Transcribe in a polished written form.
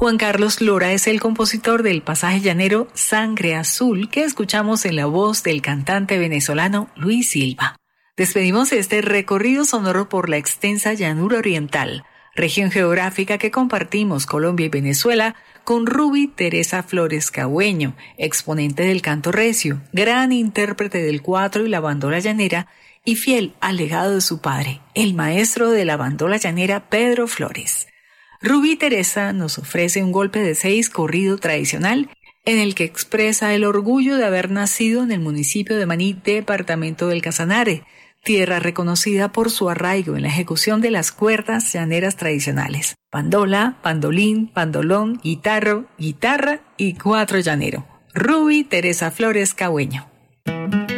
Juan Carlos Lora es el compositor del pasaje llanero Sangre Azul que escuchamos en la voz del cantante venezolano Luis Silva. Despedimos este recorrido sonoro por la extensa llanura oriental, región geográfica que compartimos Colombia y Venezuela, con Ruby Teresa Flores Cagüeño, exponente del canto recio, gran intérprete del cuatro y la bandola llanera y fiel al legado de su padre, el maestro de la bandola llanera Pedro Flores. Ruby Teresa nos ofrece un golpe de 6 corrido tradicional en el que expresa el orgullo de haber nacido en el municipio de Maní, departamento del Casanare, tierra reconocida por su arraigo en la ejecución de las cuerdas llaneras tradicionales: bandola, bandolín, bandolón, guitarro, guitarra y cuatro llanero. Ruby Teresa Flores Cagüeño.